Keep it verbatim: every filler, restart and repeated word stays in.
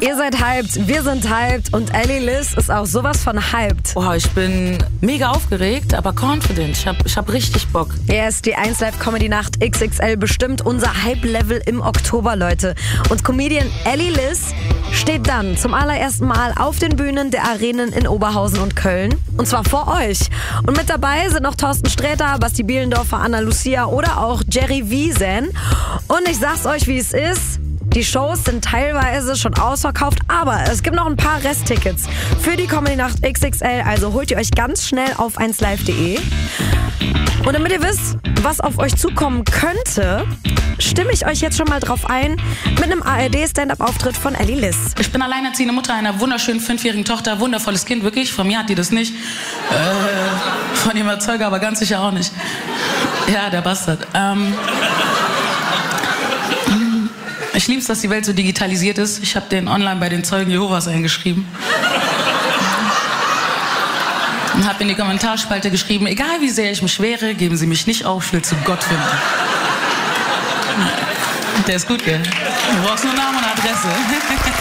Ihr seid hyped, wir sind hyped und Ellie Liss ist auch sowas von hyped. Boah, ich bin mega aufgeregt, aber confident. Ich hab, ich hab richtig Bock. Yes, die eins Live Comedy Nacht X X L bestimmt unser Hype-Level im Oktober, Leute. Und Comedian Ellie Liss steht dann zum allerersten Mal auf den Bühnen der Arenen in Oberhausen und Köln. Und zwar vor euch. Und mit dabei sind noch Thorsten Sträter, Basti Bielendorfer, Anna Lucia oder auch Jerry Wiesen. Und ich sag's euch, wie es ist. Die Shows sind teilweise schon ausverkauft, aber es gibt noch ein paar Resttickets für die Comedy Nacht X X L. Also holt ihr euch ganz schnell auf eins live punkt de. Und damit ihr wisst, was auf euch zukommen könnte, stimme ich euch jetzt schon mal drauf ein mit einem A R D-Stand-Up-Auftritt von Ellie Liss. Ich bin alleinerziehende Mutter einer wunderschönen fünfjährigen Tochter, wundervolles Kind, wirklich. Von mir hat die das nicht. Äh, von ihrem Erzeuger aber ganz sicher auch nicht. Ja, der Bastard. Ähm, ich liebe es, dass die Welt so digitalisiert ist. Ich habe den online bei den Zeugen Jehovas eingeschrieben. Und habe in die Kommentarspalte geschrieben, egal wie sehr ich mich wehre, geben Sie mich nicht auf, ich will zu Gott finden. Der ist gut, gell? Du brauchst nur Namen und Adresse.